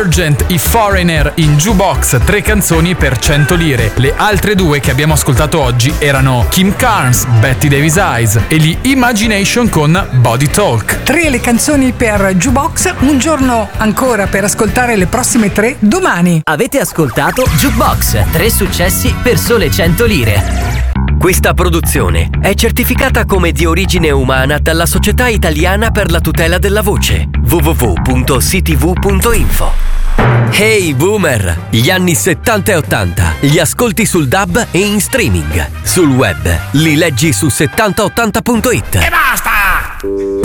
Urgent, i Foreigner in Jukebox, 3 canzoni per 100 lire. Le altre 2 che abbiamo ascoltato oggi erano Kim Carnes, Betty Davis Eyes e gli Imagination con Body Talk. 3 le canzoni per Jukebox, un giorno ancora per ascoltare le prossime 3 domani. Avete ascoltato Jukebox, 3 successi per sole 100 lire. Questa produzione è certificata come di origine umana dalla Società Italiana per la Tutela della Voce, www.ctv.info. Hey Boomer! Gli anni 70 e 80 li ascolti sul DAB e in streaming. Sul web li leggi su 7080.it. E basta!